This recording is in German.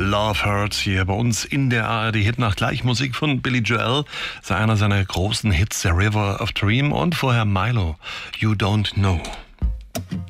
Love Hurts hier bei uns in der ARD-Hitnacht. Gleich Musik von Billy Joel, sei einer seiner großen Hits, The River of Dream, und vorher Milo, You Don't Know.